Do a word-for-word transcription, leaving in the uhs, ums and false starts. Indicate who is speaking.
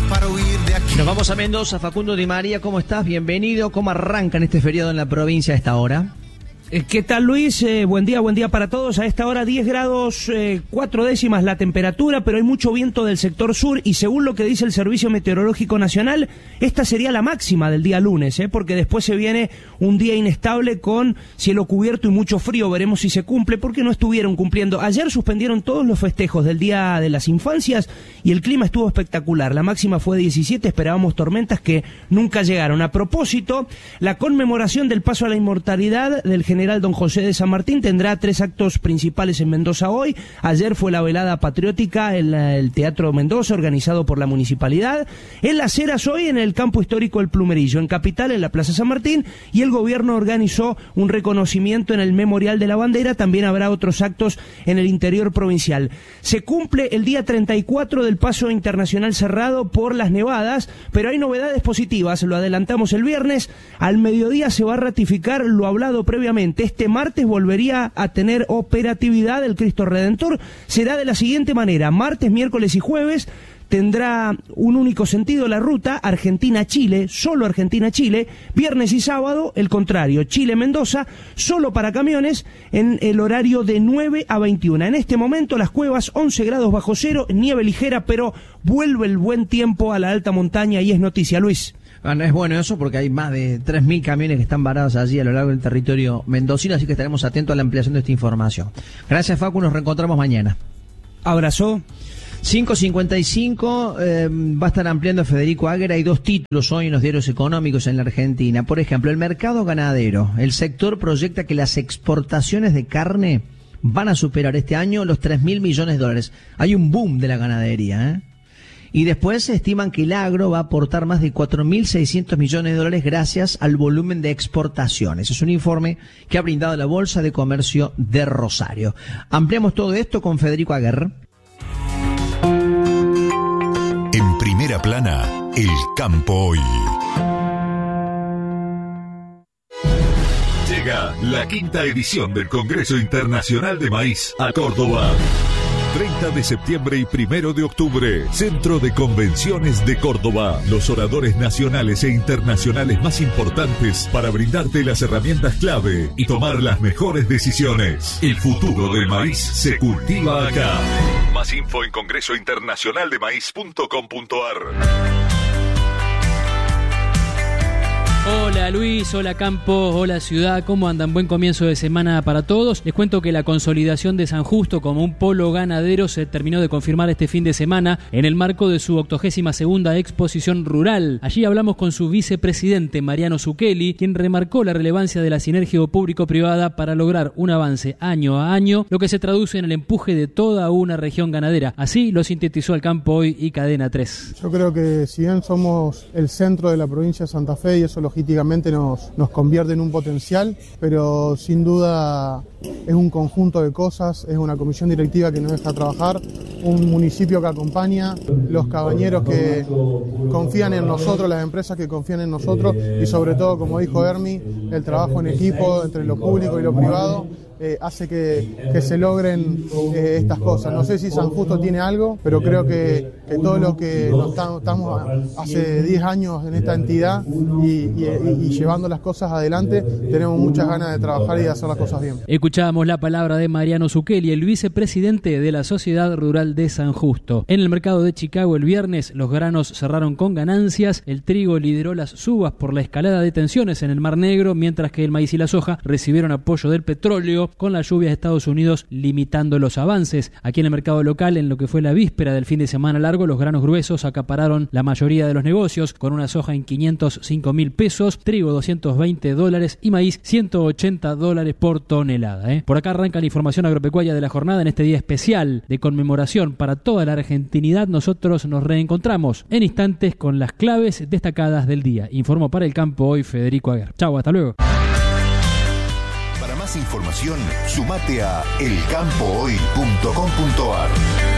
Speaker 1: para huir de aquí.
Speaker 2: Nos vamos a Mendoza. Facundo Di María, ¿cómo estás? Bienvenido. ¿Cómo arrancan este feriado en la provincia a esta hora?
Speaker 3: ¿Qué tal, Luis? Eh, buen día, buen día para todos. A esta hora diez grados, eh, cuatro décimas la temperatura, pero hay mucho viento del sector sur y según lo que dice el Servicio Meteorológico Nacional, esta sería la máxima del día lunes, eh, porque después se viene un día inestable con cielo cubierto y mucho frío. Veremos si se cumple, porque no estuvieron cumpliendo. Ayer suspendieron todos los festejos del Día de las Infancias y el clima estuvo espectacular. La máxima fue diecisiete, esperábamos tormentas que nunca llegaron. A propósito, la conmemoración del paso a la inmortalidad del general General Don José de San Martín tendrá tres actos principales en Mendoza hoy. Ayer fue la velada patriótica en el Teatro Mendoza, organizado por la municipalidad. En Las Heras hoy en el campo histórico El Plumerillo. En Capital, en la Plaza San Martín. Y el gobierno organizó un reconocimiento en el Memorial de la Bandera. También habrá otros actos en el interior provincial. Se cumple el día treinta y cuatro del paso internacional cerrado por las nevadas, pero hay novedades positivas. Lo adelantamos el viernes. Al mediodía se va a ratificar lo hablado previamente. Este martes volvería a tener operatividad el Cristo Redentor. Será de la siguiente manera: martes, miércoles y jueves tendrá un único sentido la ruta Argentina-Chile, solo Argentina-Chile. Viernes y sábado el contrario, Chile-Mendoza, solo para camiones en el horario de nueve a veintiuna. En este momento Las Cuevas, once grados bajo cero, nieve ligera, pero vuelve el buen tiempo a la alta montaña y es noticia, Luis.
Speaker 2: Bueno, es bueno eso porque hay más de tres mil camiones que están varados allí a lo largo del territorio mendocino, así que estaremos atentos a la ampliación de esta información. Gracias, Facu, nos reencontramos mañana.
Speaker 3: Abrazo.
Speaker 2: cinco cincuenta y cinco, eh, va a estar ampliando Federico Aguer. Hay dos títulos hoy en los diarios económicos en la Argentina. Por ejemplo, el mercado ganadero. El sector proyecta que las exportaciones de carne van a superar este año los tres mil millones de dólares. Hay un boom de la ganadería, ¿eh? Y después se estiman que el agro va a aportar más de cuatro mil seiscientos millones de dólares gracias al volumen de exportaciones. Es un informe que ha brindado la Bolsa de Comercio de Rosario. Ampliamos todo esto con Federico Aguer.
Speaker 4: En primera plana, el campo hoy. Llega la quinta edición del Congreso Internacional de Maíz a Córdoba. treinta de septiembre y primero de octubre, Centro de Convenciones de Córdoba. Los oradores nacionales e internacionales más importantes para brindarte las herramientas clave y tomar las mejores decisiones. El futuro del maíz se cultiva acá. Más info en congreso internacional de maíz punto com punto a r.
Speaker 5: Hola Luis, hola Campo, hola Ciudad, ¿cómo andan? Buen comienzo de semana para todos. Les cuento que la consolidación de San Justo como un polo ganadero se terminó de confirmar este fin de semana en el marco de su octogésima segunda exposición rural. Allí hablamos con su vicepresidente Mariano Zucchelli, quien remarcó la relevancia de la sinergia público-privada para lograr un avance año a año, lo que se traduce en el empuje de toda una región ganadera. Así lo sintetizó el Campo Hoy y Cadena tres.
Speaker 6: Yo creo que si bien somos el centro de la provincia de Santa Fe y eso lo logísticamente nos, nos convierte en un potencial, pero sin duda es un conjunto de cosas, es una comisión directiva que nos deja trabajar, un municipio que acompaña, los cabañeros que confían en nosotros, las empresas que confían en nosotros y sobre todo, como dijo Hermi, el trabajo en equipo entre lo público y lo privado. Eh, hace que, que se logren eh, estas cosas. No sé si San Justo tiene algo, pero creo que, que todos los que nos estamos, estamos hace diez años en esta entidad y, y, y llevando las cosas adelante, tenemos muchas ganas de trabajar y de hacer las cosas bien.
Speaker 5: Escuchábamos la palabra de Mariano Zucchelli, el vicepresidente de la Sociedad Rural de San Justo. En el mercado de Chicago el viernes, los granos cerraron con ganancias, el trigo lideró las subas por la escalada de tensiones en el Mar Negro, mientras que el maíz y la soja recibieron apoyo del petróleo, con las lluvias de Estados Unidos limitando los avances. Aquí en el mercado local, en lo que fue la víspera del fin de semana largo, los granos gruesos acapararon la mayoría de los negocios, con una soja en quinientos cinco mil pesos, trigo doscientos veinte dólares y maíz ciento ochenta dólares por tonelada. ¿eh? Por acá arranca la información agropecuaria de la jornada en este día especial de conmemoración para toda la argentinidad. Nosotros nos reencontramos en instantes con las claves destacadas del día. Informó para el Campo Hoy Federico Aguer. Chau, hasta luego.
Speaker 4: Para más información, sumate a el campo hoy punto com punto a r.